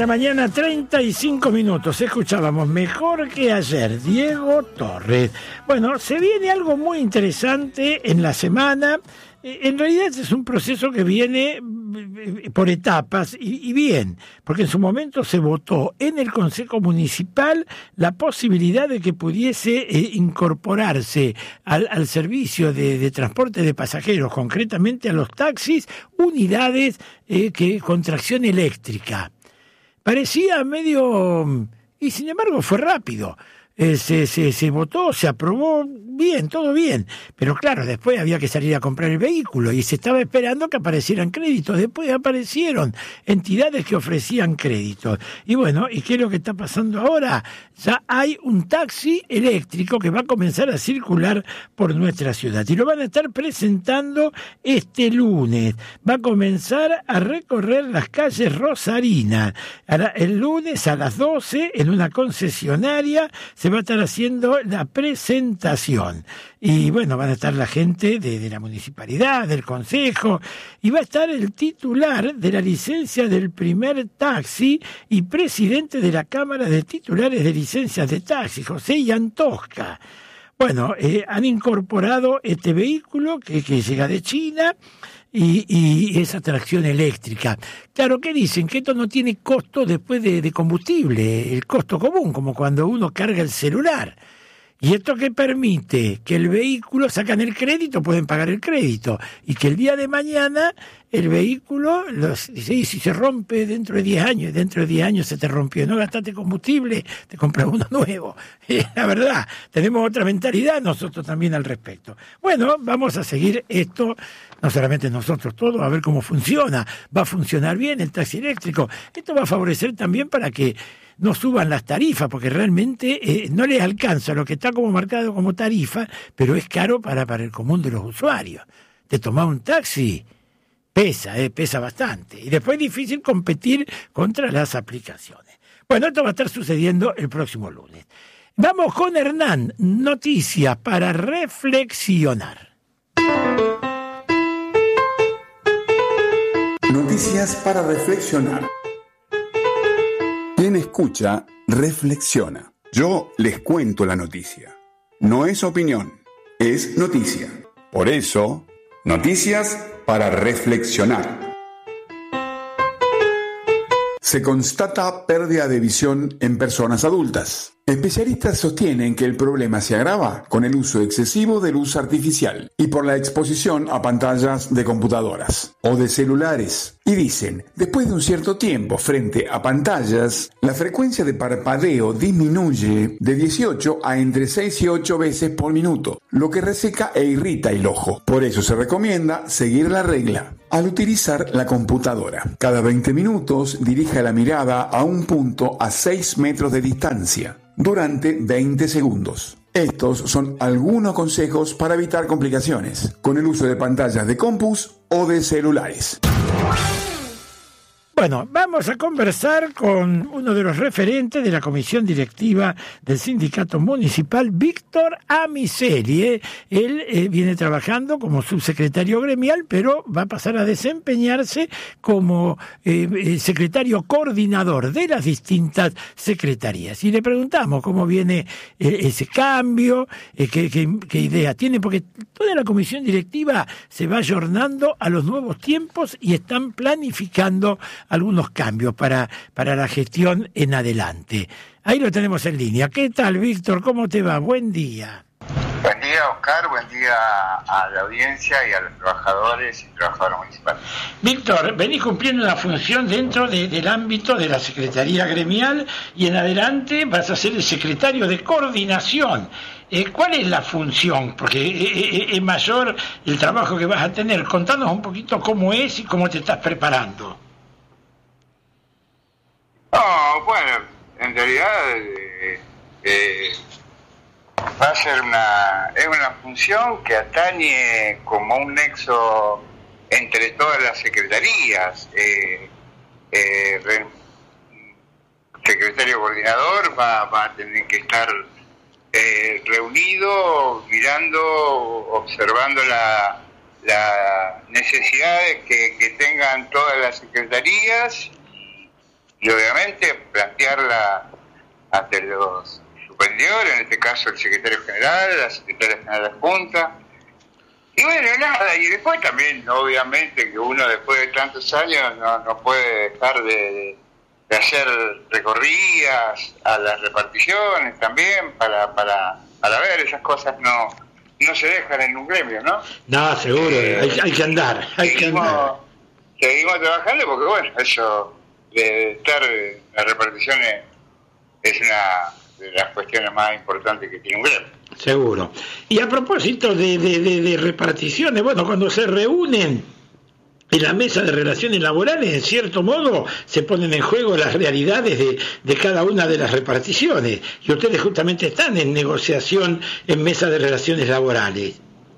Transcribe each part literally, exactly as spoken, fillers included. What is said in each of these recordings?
la mañana, treinta y cinco minutos. Escuchábamos Mejor que ayer, Diego Torres. Bueno, se viene algo muy interesante en la semana. En realidad es un proceso que viene por etapas y, y bien, porque en su momento se votó en el Consejo Municipal la posibilidad de que pudiese eh, incorporarse al, al servicio de, de transporte de pasajeros, concretamente a los taxis, unidades eh, que con tracción eléctrica. Parecía medio... y sin embargo fue rápido. Eh, se, se, se votó, se aprobó, bien, todo bien, pero claro, después había que salir a comprar el vehículo y se estaba esperando que aparecieran créditos. Después aparecieron entidades que ofrecían créditos. Y bueno, ¿y qué es lo que está pasando ahora? Ya hay un taxi eléctrico que va a comenzar a circular por nuestra ciudad y lo van a estar presentando este lunes. Va a comenzar a recorrer las calles rosarinas. El lunes a las doce en una concesionaria se va a estar haciendo la presentación. Y bueno, van a estar la gente de, de la municipalidad, del consejo, y va a estar el titular de la licencia del primer taxi y presidente de la Cámara de Titulares de Licencias de Taxi, José Ian Tosca. Bueno, eh, han incorporado este vehículo que, que llega de China y, y esa tracción eléctrica. Claro, ¿qué dicen? Que esto no tiene costo después de, de combustible, el costo común, como cuando uno carga el celular. Y esto que permite que el vehículo, sacan el crédito, pueden pagar el crédito, y que el día de mañana el vehículo, los, dice, si se rompe dentro de diez años, dentro de diez años se te rompió, no gastaste combustible, te compras uno nuevo. La verdad, tenemos otra mentalidad nosotros también al respecto. Bueno, vamos a seguir esto, no solamente nosotros todos, a ver cómo funciona. Va a funcionar bien el taxi eléctrico. Esto va a favorecer también para que no suban las tarifas, porque realmente eh, no les alcanza lo que está como marcado como tarifa, pero es caro para, para el común de los usuarios. De tomar un taxi pesa, eh, pesa bastante. Y después es difícil competir contra las aplicaciones. Bueno, esto va a estar sucediendo el próximo lunes. Vamos con Hernán, noticias para reflexionar. Noticias para reflexionar. Quien escucha, reflexiona. Yo les cuento la noticia. No es opinión, es noticia. Por eso, noticias para reflexionar. Se constata pérdida de visión en personas adultas. Especialistas sostienen que el problema se agrava con el uso excesivo de luz artificial y por la exposición a pantallas de computadoras o de celulares. Y dicen, después de un cierto tiempo frente a pantallas, la frecuencia de parpadeo disminuye de dieciocho a entre seis y ocho veces por minuto, lo que reseca e irrita el ojo. Por eso se recomienda seguir la regla. Al utilizar la computadora, cada veinte minutos dirija la mirada a un punto a seis metros de distancia durante veinte segundos. Estos son algunos consejos para evitar complicaciones con el uso de pantallas de compus o de celulares. Bueno, vamos a conversar con uno de los referentes de la comisión directiva del sindicato municipal, Víctor Amiseli. ¿eh? Él eh, viene trabajando como subsecretario gremial, pero va a pasar a desempeñarse como eh, secretario coordinador de las distintas secretarías. Y le preguntamos cómo viene eh, ese cambio, eh, qué, qué, qué idea tiene, porque toda la comisión directiva se va ayornando a los nuevos tiempos y están planificando algunos cambios para, para la gestión en adelante. Ahí lo tenemos en línea. ¿Qué tal, Víctor? ¿Cómo te va? Buen día. Buen día, Oscar. Buen día a la audiencia y a los trabajadores y trabajadoras municipales. Víctor, venís cumpliendo una función dentro de, del ámbito de la Secretaría Gremial y en adelante vas a ser el secretario de coordinación. Eh, ¿Cuál es la función? Porque eh, es mayor el trabajo que vas a tener. Contanos un poquito cómo es y cómo te estás preparando. No, bueno, en realidad eh, eh, va a ser una, es una función que atañe como un nexo entre todas las secretarías. Eh, eh, re, secretario coordinador va, va a tener que estar eh, reunido, mirando, observando la, las necesidades que, que tengan todas las secretarías y obviamente plantearla ante los superiores, en este caso el secretario general, la secretaria general de la Junta. Y bueno, nada, y después también, obviamente, que uno después de tantos años no, no puede dejar de, de hacer recorridas a las reparticiones también, para, para, para ver esas cosas, no no se dejan en un gremio, ¿no? No, seguro, eh, hay, hay que andar, hay seguimos, que andar. Seguimos trabajando porque, bueno, eso de estar en las reparticiones es una de las cuestiones más importantes que tiene un gremio. Seguro. Y a propósito de, de, de, de reparticiones, bueno, cuando se reúnen en la mesa de relaciones laborales, en cierto modo, se ponen en juego las realidades de, de cada una de las reparticiones. Y ustedes justamente están en negociación en mesa de relaciones laborales.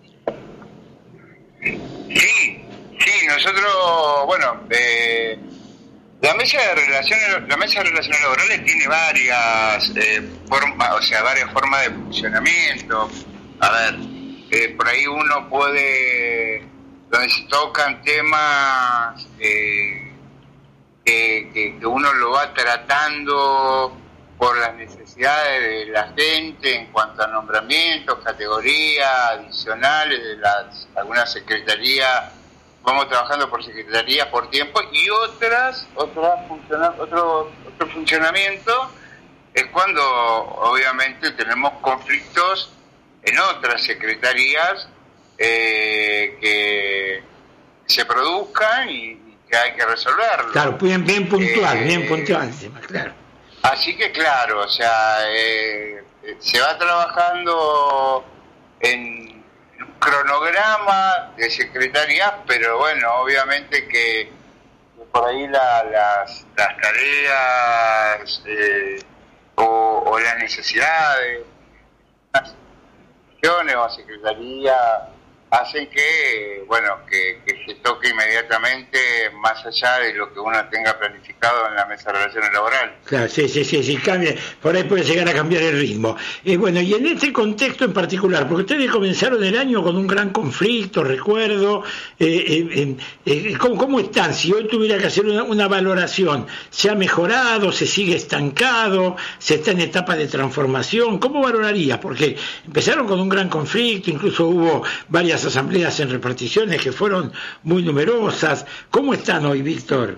Sí, sí, nosotros, bueno, eh, la mesa de relaciones, la mesa de relaciones laborales tiene varias eh, formas, o sea, varias formas de funcionamiento. A ver, eh, por ahí uno puede, donde se tocan temas eh, que, que, que uno lo va tratando por las necesidades de la gente en cuanto a nombramientos, categorías adicionales de las algunas secretarías. Vamos trabajando por secretarías por tiempo, y otras, otras funciona, otro, otro funcionamiento es cuando obviamente tenemos conflictos en otras secretarías eh, que se produzcan y, y que hay que resolverlo. Claro, bien, bien puntual, eh, bien puntual, claro. Así que claro, o sea, eh, se va trabajando en cronograma de secretarías, pero bueno, obviamente que por ahí la, las, las tareas eh, o, o las necesidades, las instituciones o secretarías hacen que, bueno, que, que se toque inmediatamente más allá de lo que uno tenga planificado en la mesa de relaciones laborales. Claro, sí, sí, sí, sí, cambia, por ahí puede llegar a cambiar el ritmo. Eh, bueno, y en este contexto en particular, porque ustedes comenzaron el año con un gran conflicto, recuerdo, eh, eh, eh, ¿cómo, ¿cómo están? Si hoy tuviera que hacer una, una valoración, ¿se ha mejorado, se sigue estancado, se está en etapa de transformación? ¿Cómo valoraría? Porque empezaron con un gran conflicto, incluso hubo varias asambleas en reparticiones que fueron muy numerosas. ¿Cómo están hoy, Víctor?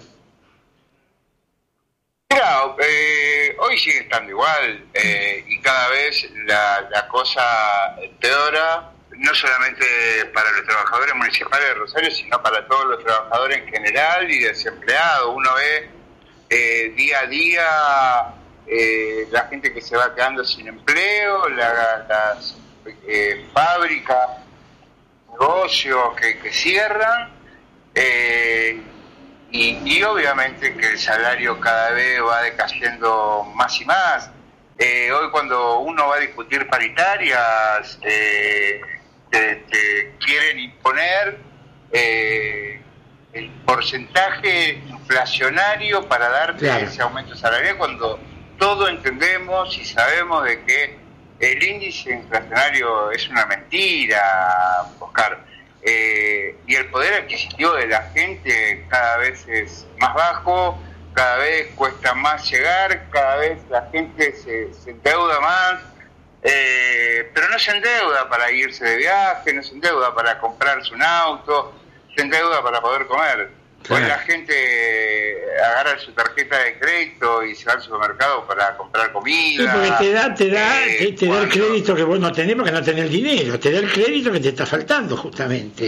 Mira, eh, hoy sigue estando igual eh, y cada vez la, la cosa empeora, no solamente para los trabajadores municipales de Rosario, sino para todos los trabajadores en general y desempleados. Uno ve eh, día a día eh, la gente que se va quedando sin empleo, la, las eh, fábricas, negocios que, que cierran, eh, y, y obviamente que el salario cada vez va decayendo más y más. Eh, hoy cuando uno va a discutir paritarias, eh, te, te quieren imponer eh, el porcentaje inflacionario para darte claro. ese aumento salarial, cuando todos entendemos y sabemos de que el índice inflacionario es una mentira, Oscar, eh, y el poder adquisitivo de la gente cada vez es más bajo, cada vez cuesta más llegar, cada vez la gente se, se endeuda más, eh, pero no se endeuda para irse de viaje, no se endeuda para comprarse un auto, se endeuda para poder comer. Claro. Hoy la gente agarra su tarjeta de crédito y se va al supermercado para comprar comida. Sí, porque te da, te da, eh, te, te cuando... da el crédito que vos no tenés porque no tenés el dinero, te da el crédito que te está faltando justamente.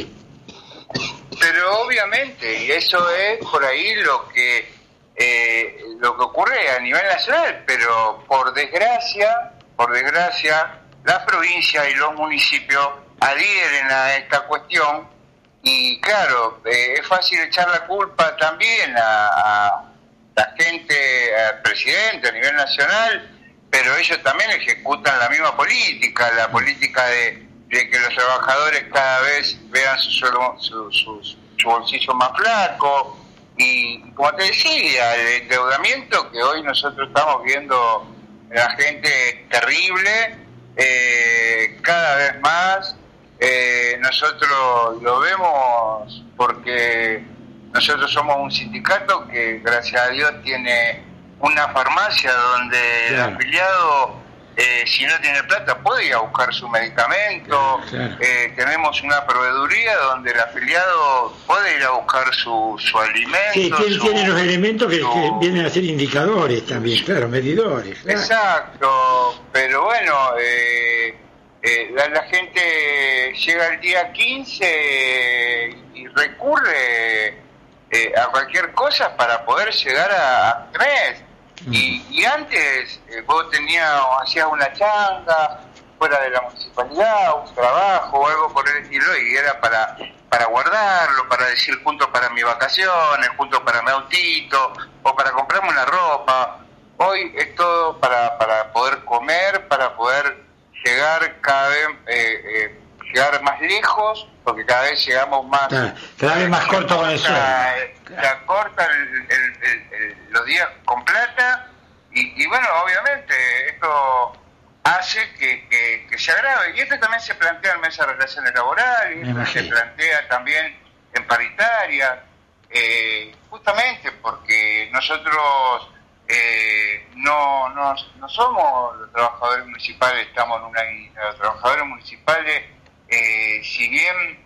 Pero obviamente, y eso es por ahí lo que eh, lo que ocurre a nivel nacional, pero por desgracia, por desgracia, las provincias y los municipios adhieren a esta cuestión. Y claro, eh, es fácil echar la culpa también a, a la gente, al presidente a nivel nacional, pero ellos también ejecutan la misma política, la política de, de que los trabajadores cada vez vean su, su, su, su bolsillo más flaco. Y como te decía, el endeudamiento que hoy nosotros estamos viendo en la gente terrible, eh, cada vez más. Eh, nosotros lo vemos porque nosotros somos un sindicato que gracias a Dios tiene una farmacia donde claro. el afiliado, eh, si no tiene plata, puede ir a buscar su medicamento. Claro, claro. Eh, tenemos una proveeduría donde el afiliado puede ir a buscar su, su alimento. Sí, tiene, su, tiene los elementos que, su... que vienen a ser indicadores también, claro, medidores. Claro. Exacto, pero bueno, eh, eh, la, la gente llega el día quince y recurre eh, a cualquier cosa para poder llegar a, a mes. Y, y antes eh, vos tenías, hacías una changa fuera de la municipalidad, un trabajo o algo por el estilo, y era para para guardarlo, para decir junto para mis vacaciones, junto para mi autito, o para comprarme una ropa. Hoy es todo para, para poder comer, para poder llegar cada vez eh, eh, llegar más lejos, porque cada vez llegamos más... Claro, cada vez más corto con el sueldo. Se acortan el, el, el, el, los días con plata, y, y bueno, obviamente esto hace que, que, que se agrave. Y esto también se plantea en mesa de relaciones laborales, se plantea también en paritaria, eh, justamente porque nosotros eh, no, no, no somos los trabajadores municipales, estamos en una isla. Los trabajadores municipales, eh, si bien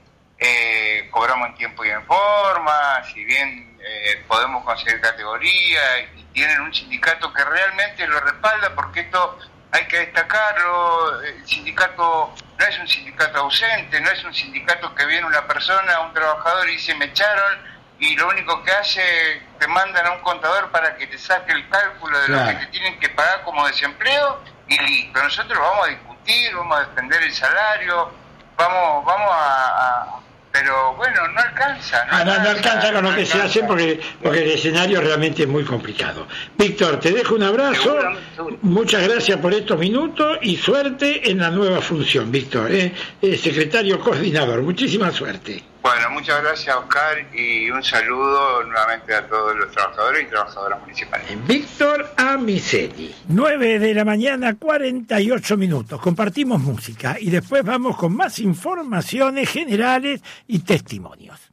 eh, cobramos en tiempo y en forma, si bien eh, podemos conseguir categoría y tienen un sindicato que realmente lo respalda, porque esto hay que destacarlo. El sindicato no es un sindicato ausente, no es un sindicato que viene una persona, un trabajador y dice me echaron, y lo único que hace, te mandan a un contador para que te saque el cálculo de claro. lo que te tienen que pagar como desempleo y listo. Nosotros vamos a discutir, vamos a defender el salario, vamos vamos a... a pero bueno, no alcanza. No, ah, no, no alcanza con lo no que alcanza. se hace porque, porque el escenario realmente es muy complicado. Víctor, te dejo un abrazo, seguro, seguro. Muchas gracias por estos minutos y suerte en la nueva función, Víctor, ¿eh? Eh, secretario coordinador, muchísima suerte. Bueno, muchas gracias, Oscar, y un saludo nuevamente a todos los trabajadores y trabajadoras municipales. Víctor Amiseli. nueve de la mañana, cuarenta y ocho minutos. Compartimos música y después vamos con más informaciones generales y testimonios.